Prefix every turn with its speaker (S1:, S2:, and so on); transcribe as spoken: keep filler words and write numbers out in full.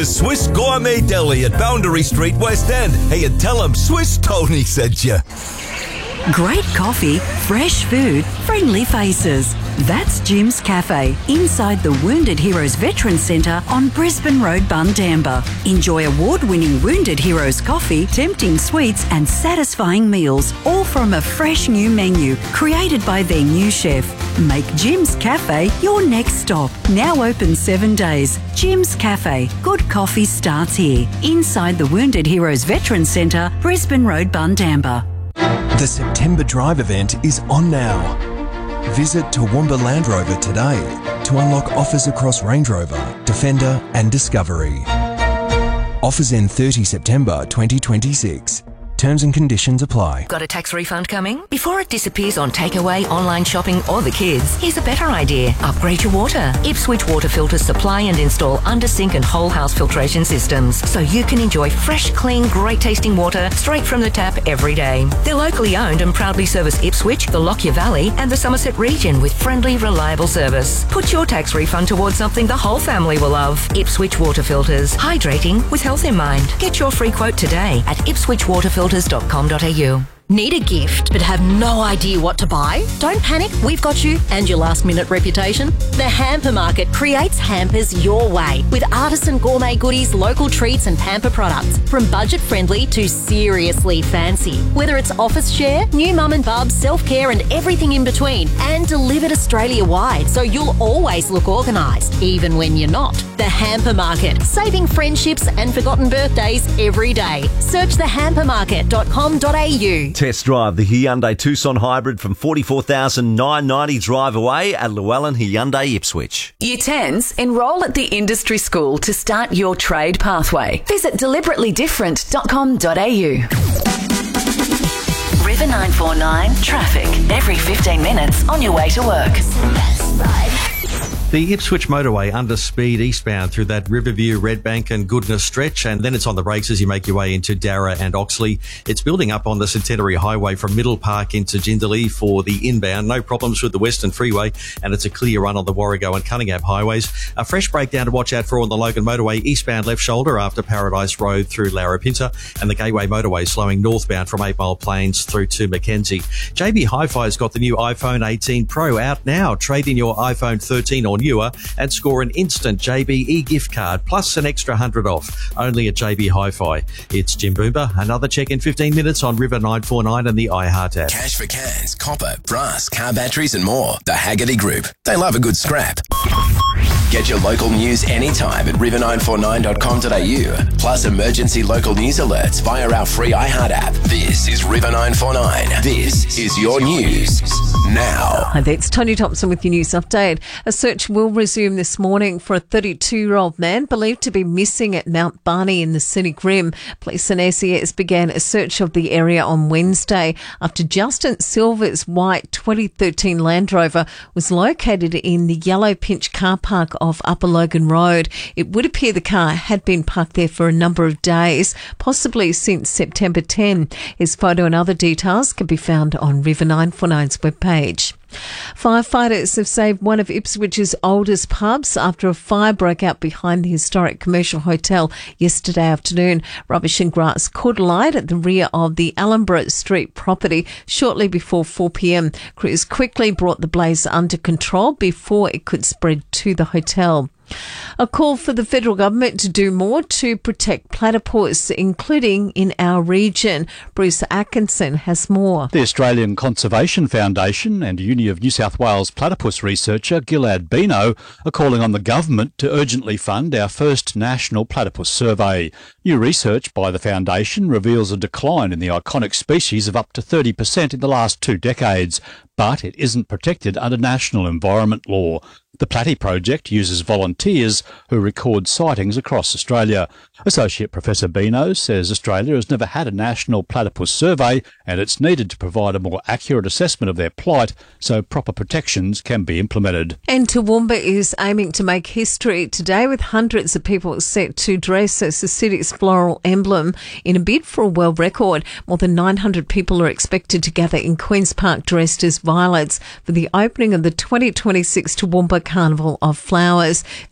S1: to Swiss Gourmet Deli at Boundary Street, West End. Hey, and tell them Swiss Tony sent you.
S2: Great coffee, fresh food, friendly faces. That's Jim's Cafe, inside the Wounded Heroes Veterans Centre on Brisbane Road, Bundamba. Enjoy award-winning Wounded Heroes coffee, tempting sweets and satisfying meals, all from a fresh new menu created by their new chef. Make Jim's Cafe your next stop. Now open seven days. Jim's Cafe. Good coffee starts here, inside the Wounded Heroes Veterans Centre, Brisbane Road, Bundamba.
S3: The September Drive event is on now. Visit Toowoomba Land Rover today to unlock offers across Range Rover, Defender and Discovery. Offers end thirtieth September twenty twenty-six. Terms and conditions apply.
S4: Got a tax refund coming? Before it disappears on takeaway, online shopping or the kids, here's a better idea. Upgrade your water. Ipswich Water Filters supply and install under sink and whole house filtration systems so you can enjoy fresh, clean, great tasting water straight from the tap every day. They're locally owned and proudly service Ipswich, the Lockyer Valley and the Somerset region with friendly, reliable service. Put your tax refund towards something the whole family will love. Ipswich Water Filters. Hydrating with health in mind. Get your free quote today at ipswich water filters dot com dot a u.
S5: Need a gift but have no idea what to buy? Don't panic, we've got you and your last minute reputation. The Hamper Market creates hampers your way with artisan gourmet goodies, local treats and pamper products from budget friendly to seriously fancy. Whether it's office share, new mum and bub, self-care and everything in between, and delivered Australia wide so you'll always look organised even when you're not. The Hamper Market, saving friendships and forgotten birthdays every day. Search the hamper market dot com dot a u.
S6: Test drive the Hyundai Tucson Hybrid from forty-four thousand nine hundred ninety drive away at Llewellyn Hyundai Ipswich.
S7: Year tens, enrol at the industry school to start your trade pathway. Visit deliberately different dot com dot a u. River nine four nine traffic every fifteen minutes on your way to work.
S8: The Ipswich motorway under speed eastbound through that Riverview, Redbank and Goodness stretch, and then it's on the brakes as you make your way into Darra and Oxley. It's building up on the Centenary Highway from Middle Park into Jindalee for the inbound. No problems with the Western Freeway, and it's a clear run on the Warrego and Cunningham highways. A fresh breakdown to watch out for on the Logan motorway eastbound left shoulder after Paradise Road through Larapinta, and the Gateway motorway slowing northbound from Eight Mile Plains through to Mackenzie. J B Hi-Fi's got the new iPhone eighteen Pro out now. Trade in your iPhone thirteen or newer and score an instant J B e-gift card plus an extra hundred off. Only at J B Hi-Fi. It's Jim Boomba. Another check in fifteen minutes on River nine four nine and the iHeart app.
S9: Cash for cans, copper, brass, car batteries and more. The Haggerty Group. They love a good scrap. Get your local news anytime at river nine four nine dot com dot a u. Plus emergency local news alerts via our free iHeart app. This is River nine four nine. This is your news now.
S10: Hi there, it's Tony Thompson with your news update. A search will resume this morning for a thirty-two-year-old man believed to be missing at Mount Barney in the Scenic Rim. Police and S E S began a search of the area on Wednesday after Justin Silver's white twenty thirteen Land Rover was located in the Yellow Pinch car park of Upper Logan Road. It would appear the car had been parked there for a number of days, possibly since September tenth. His photo and other details can be found on River nine four nine's webpage. Firefighters have saved one of Ipswich's oldest pubs after a fire broke out behind the historic commercial hotel yesterday afternoon. Rubbish and grass caught alight at the rear of the Allenborough Street property shortly before four p.m. Crews quickly brought the blaze under control before it could spread to the hotel. A call for the federal government to do more to protect platypus, including in our region. Bruce Atkinson has more.
S11: The Australian Conservation Foundation and Uni of New South Wales platypus researcher Gilad Bino are calling on the government to urgently fund our first national platypus survey. New research by the foundation reveals a decline in the iconic species of up to thirty percent in the last two decades, but it isn't protected under national environment law. The Platy Project uses volunteers who record sightings across Australia. Associate Professor Bino says Australia has never had a national platypus survey and it's needed to provide a more accurate assessment of their plight so proper protections can be implemented.
S10: And Toowoomba is aiming to make history today with hundreds of people set to dress as the city's floral emblem in a bid for a world record. More than nine hundred people are expected to gather in Queen's Park dressed as violets for the opening of the twenty twenty-six Toowoomba Carnival of Flowers.